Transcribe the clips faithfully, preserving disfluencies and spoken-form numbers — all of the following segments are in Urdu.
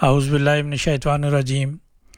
اعوذ باللہ من الشیطان الرجیم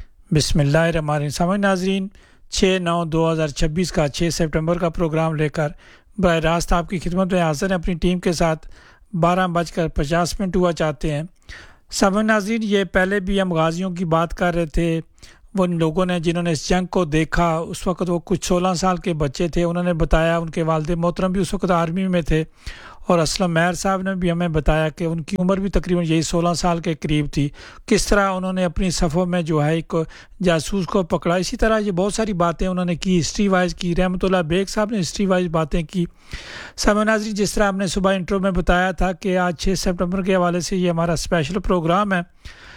بسم اللہ الرحمن الرحیم. سامعین ناظرین، چھ نو دو ہزار چھبیس کا چھ سپٹمبر کا پروگرام لے کر براہ راست آپ کی خدمت میں حاضر ہیں اپنی ٹیم کے ساتھ. بارہ بج کر پچاس منٹ ہوا چاہتے ہیں. سامعین ناظرین، یہ پہلے بھی ہم غازیوں کی بات کر رہے تھے، وہ ان لوگوں نے جنہوں نے اس جنگ کو دیکھا. اس وقت وہ کچھ سولہ سال کے بچے تھے. انہوں نے بتایا، ان کے والد محترم بھی اس وقت آرمی میں تھے، اور اسلم مہر صاحب نے بھی ہمیں بتایا کہ ان کی عمر بھی تقریباً یہی سولہ سال کے قریب تھی. کس طرح انہوں نے اپنی صفوں میں جو ہے ایک جاسوس کو پکڑا. اسی طرح یہ بہت ساری باتیں انہوں نے کی، ہسٹری وائز کی. رحمۃ اللہ بیگ صاحب نے ہسٹری وائز باتیں کی. سامعین ناظرین، جس طرح ہم نے صبح انٹرو میں بتایا تھا کہ آج چھ سپٹمبر کے حوالے سے یہ ہمارا اسپیشل پروگرام ہے،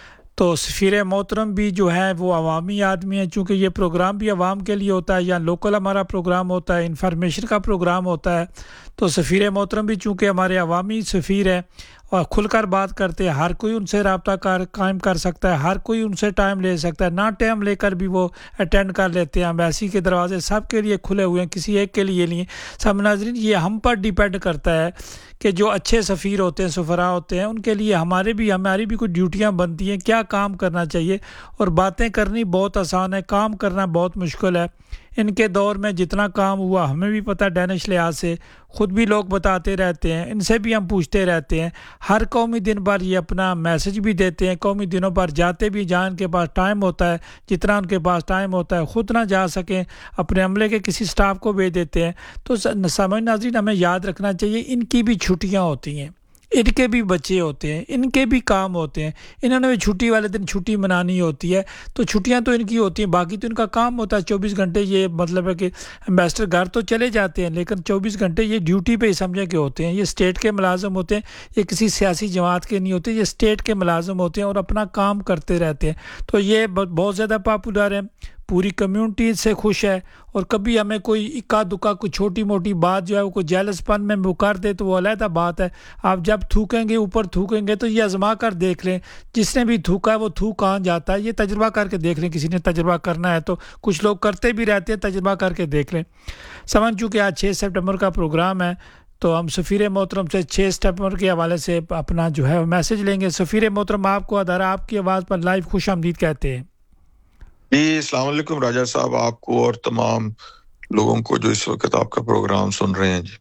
تو سفیر محترم بھی جو ہے وہ عوامی آدمی ہیں. چونکہ یہ پروگرام بھی عوام کے لیے ہوتا ہے، یا لوکل ہمارا پروگرام ہوتا ہے، انفارمیشن کا پروگرام ہوتا ہے، تو سفیر محترم بھی چونکہ ہمارے عوامی سفیر ہیں اور کھل کر بات کرتے ہیں. ہر کوئی ان سے رابطہ کر قائم کر سکتا ہے، ہر کوئی ان سے ٹائم لے سکتا ہے. نہ ٹائم لے کر بھی وہ اٹینڈ کر لیتے ہیں. ایمبیسی کے دروازے سب کے لیے کھلے ہوئے ہیں، کسی ایک کے لیے نہیں. سب ناظرین، یہ ہم پر ڈیپینڈ کرتا ہے کہ جو اچھے سفیر ہوتے ہیں، سفراء ہوتے ہیں، ان کے لیے ہمارے بھی ہماری بھی کچھ ڈیوٹیاں بنتی ہیں، کیا کام کرنا چاہیے. اور باتیں کرنی بہت آسان ہے، کام کرنا بہت مشکل ہے. ان کے دور میں جتنا کام ہوا ہمیں بھی پتہ، ڈینش لحاظ سے خود بھی لوگ بتاتے رہتے ہیں، ان سے بھی ہم پوچھتے رہتے ہیں. ہر قومی دن پر یہ اپنا میسج بھی دیتے ہیں. قومی دنوں پر جاتے بھی جہاں ان کے پاس ٹائم ہوتا ہے، جتنا ان کے پاس ٹائم ہوتا ہے، خود نہ جا سکیں اپنے عملے کے کسی سٹاف کو بھیج دیتے ہیں. تو سامعین ناظرین، ہمیں یاد رکھنا چاہیے ان کی بھی چھٹیاں ہوتی ہیں، ان کے بھی بچے ہوتے ہیں، ان کے بھی کام ہوتے ہیں. انہوں نے بھی چھٹی والے دن چھٹی منانی ہوتی ہے، تو چھٹیاں تو ان کی ہوتی ہیں، باقی تو ان کا کام ہوتا ہے چوبیس گھنٹے. یہ مطلب ہے کہ امبیسڈر گھر تو چلے جاتے ہیں، لیکن چوبیس گھنٹے یہ ڈیوٹی پہ ہی سمجھے کہ ہوتے ہیں. یہ اسٹیٹ کے ملازم ہوتے ہیں، یہ کسی سیاسی جماعت کے نہیں ہوتے، یہ اسٹیٹ کے ملازم ہوتے ہیں اور اپنا کام کرتے رہتے ہیں. تو یہ بہت زیادہ پاپولر ہے، پوری کمیونٹی سے خوش ہے. اور کبھی ہمیں کوئی اکا دکا کوئی چھوٹی موٹی بات جو ہے وہ کوئی جیلس پن میں وہ کر دے تو وہ علیحدہ بات ہے. آپ جب تھوکیں گے، اوپر تھوکیں گے، تو یہ آزما کر دیکھ لیں. جس نے بھی تھوکا ہے وہ تھوک کہاں جاتا ہے، یہ تجربہ کر کے دیکھ لیں. کسی نے تجربہ کرنا ہے تو کچھ لوگ کرتے بھی رہتے ہیں، تجربہ کر کے دیکھ لیں. سمجھ چونکہ آج چھ سپٹمبر کا پروگرام ہے، تو ہم سفیر محترم سے چھ سپٹمبر کے حوالے سے اپنا جو ہے میسج لیں گے. سفیر محترم، آپ کو ادارہ آپ کی آواز پر لائیو خوش آمدید کہتے ہیں. جی السلام علیکم راجہ صاحب، آپ کو اور تمام لوگوں کو جو اس وقت آپ کا پروگرام سن رہے ہیں. جی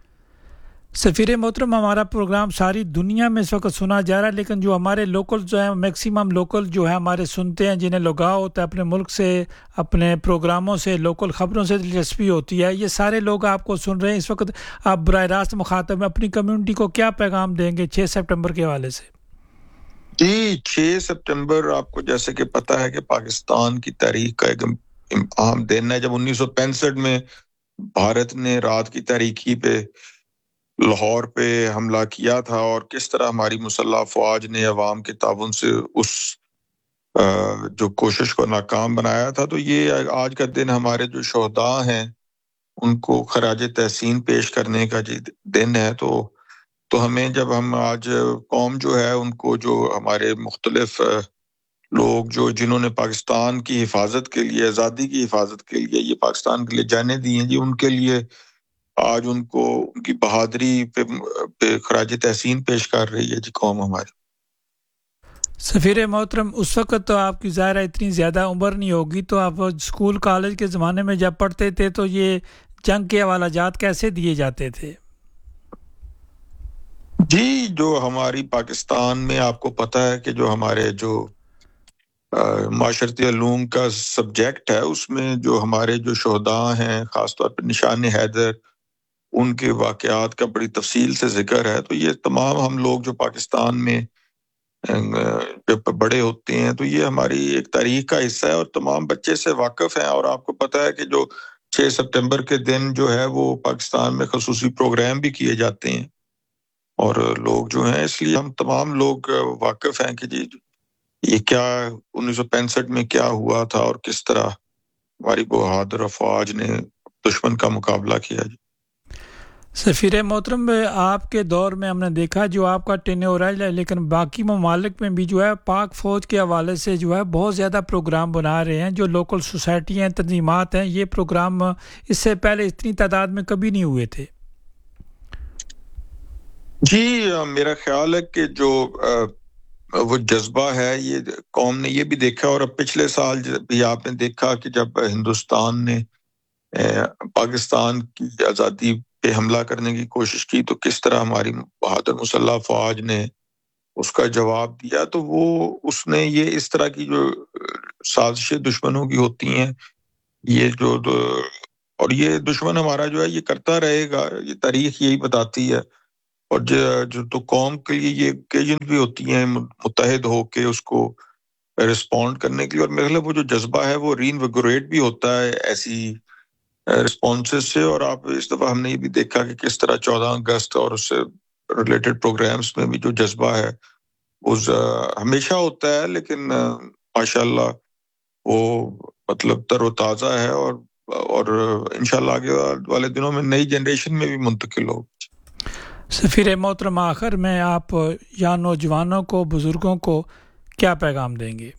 سفیر محترم، ہمارا پروگرام ساری دنیا میں اس وقت سنا جا رہا ہے، لیکن جو ہمارے لوکل جو ہیں میکسیمم لوکل جو ہے ہمارے سنتے ہیں، جنہیں لگاؤ ہوتا ہے اپنے ملک سے، اپنے پروگراموں سے، لوکل خبروں سے دلچسپی ہوتی ہے، یہ سارے لوگ آپ کو سن رہے ہیں اس وقت. آپ براہ راست مخاطب میں اپنی کمیونٹی کو کیا پیغام دیں گے چھ سپٹمبر کے حوالے سے؟ جی چھ سپٹمبر آپ کو جیسے کہ پتہ ہے کہ پاکستان کی تاریخ کا ایک اہم دن ہے، جب انیس سو پینسٹھ میں بھارت نے رات کی تاریکی پہ لاہور پہ حملہ کیا تھا، اور کس طرح ہماری مسلح افواج نے عوام کے تعاون سے اس جو کوشش کو ناکام بنایا تھا. تو یہ آج کا دن ہمارے جو شہداء ہیں ان کو خراج تحسین پیش کرنے کا دن ہے. تو تو ہمیں جب ہم آج قوم جو ہے ان کو، جو ہمارے مختلف لوگ جو جنہوں نے پاکستان کی حفاظت کے لیے، آزادی کی حفاظت کے لیے یہ پاکستان کے لیے جانیں دی ہیں، جی ان کے لیے آج ان کو ان کی بہادری پہ, پہ خراج تحسین پیش کر رہی ہے جی قوم ہماری. سفیر محترم، اس وقت تو آپ کی ظاہرہ اتنی زیادہ عمر نہیں ہوگی، تو آپ اسکول کالج کے زمانے میں جب پڑھتے تھے تو یہ جنگ کے حوالہ جات کیسے دیے جاتے تھے؟ جی جو ہماری پاکستان میں آپ کو پتہ ہے کہ جو ہمارے جو معاشرتی علوم کا سبجیکٹ ہے، اس میں جو ہمارے جو شہداء ہیں، خاص طور پر نشان حیدر، ان کے واقعات کا بڑی تفصیل سے ذکر ہے. تو یہ تمام ہم لوگ جو پاکستان میں جب بڑے ہوتے ہیں تو یہ ہماری ایک تاریخ کا حصہ ہے، اور تمام بچے سے واقف ہیں. اور آپ کو پتہ ہے کہ جو چھ سپٹمبر کے دن جو ہے وہ پاکستان میں خصوصی پروگرام بھی کیے جاتے ہیں، اور لوگ جو ہیں، اس لیے ہم تمام لوگ واقف ہیں کہ جی یہ کیا انیس سو پینسٹھ میں کیا ہوا تھا اور کس طرح ہماری بہادر افواج نے دشمن کا مقابلہ کیا. جی سفیر محترم، آپ کے دور میں ہم نے دیکھا جو آپ کا ٹینیور ہے، لیکن باقی ممالک میں بھی جو ہے پاک فوج کے حوالے سے جو ہے بہت زیادہ پروگرام بنا رہے ہیں. جو لوکل سوسائٹی ہیں، تنظیمات ہیں، یہ پروگرام اس سے پہلے اتنی تعداد میں کبھی نہیں ہوئے تھے. جی میرا خیال ہے کہ جو وہ جذبہ ہے، یہ قوم نے یہ بھی دیکھا، اور اب پچھلے سال بھی آپ نے دیکھا کہ جب ہندوستان نے پاکستان کی آزادی پہ حملہ کرنے کی کوشش کی تو کس طرح ہماری بہادر مسلح فوج نے اس کا جواب دیا. تو وہ اس نے یہ اس طرح کی جو سازشیں دشمنوں کی ہوتی ہیں، یہ جو اور یہ دشمن ہمارا جو ہے یہ کرتا رہے گا، یہ تاریخ یہی بتاتی ہے. اور جو تو قوم کے لیے یہ اوکیجن بھی ہوتی ہیں متحد ہو کے اس کو رسپونڈ کرنے کے لیے، اور میرے خیال وہ جو جذبہ ہے وہ ری انویگوریٹ بھی ہوتا ہے ایسی رسپانسز سے. اور آپ اس دفعہ ہم نے یہ بھی دیکھا کہ کس طرح چودہ اگست اور اس سے ریلیٹڈ پروگرامز میں بھی جو جذبہ ہے وہ ہمیشہ ہوتا ہے، لیکن ماشاءاللہ وہ مطلب تر و تازہ ہے، اور اور انشاءاللہ آگے والے دنوں میں نئی جنریشن میں بھی منتقل ہو. سفیر محترم، آخر میں آپ یا نوجوانوں کو، بزرگوں کو کیا پیغام دیں گے؟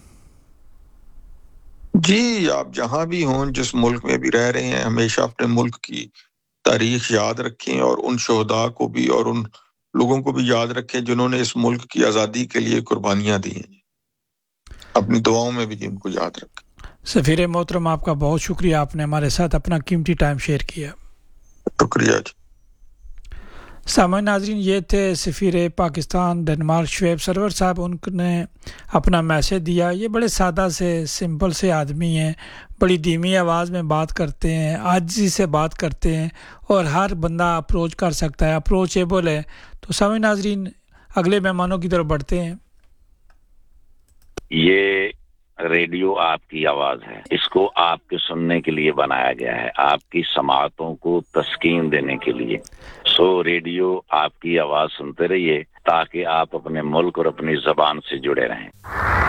جی، آپ جہاں بھی ہوں، جس ملک میں بھی رہ رہے ہیں، ہمیشہ اپنے ملک کی تاریخ یاد رکھیں، اور ان شہداء کو بھی اور ان لوگوں کو بھی یاد رکھیں جنہوں نے اس ملک کی آزادی کے لیے قربانیاں دی ہیں. اپنی دعاؤں میں بھی جن کو یاد رکھیں. سفیر محترم، آپ کا بہت شکریہ، آپ نے ہمارے ساتھ اپنا قیمتی ٹائم شیئر کیا. شکریہ جی. سامعین ناظرین، یہ تھے سفیر پاکستان ڈنمارک شعیب سرور صاحب. ان نے اپنا میسج دیا. یہ بڑے سادہ سے سمپل سے آدمی ہیں، بڑی دھیمی آواز میں بات کرتے ہیں، عاجزی سے بات کرتے ہیں، اور ہر بندہ اپروچ کر سکتا ہے، اپروچیبل ہے. تو سامعین ناظرین، اگلے مہمانوں کی طرف بڑھتے ہیں. یہ ریڈیو آپ کی آواز ہے، اس کو آپ کے سننے کے لیے بنایا گیا ہے، آپ کی سماعتوں کو تسکین دینے کے لیے. سو ریڈیو آپ کی آواز سنتے رہیے تاکہ آپ اپنے ملک اور اپنی زبان سے جڑے رہیں.